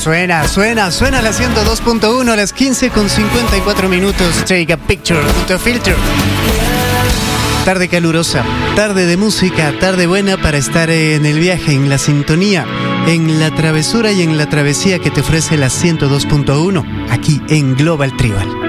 Suena la 102.1 a las 15:54. Take a picture with a filter. Tarde calurosa, tarde de música, tarde buena para estar en el viaje, en la sintonía, en la travesura y en la travesía que te ofrece la 102.1 aquí en Global Tribal.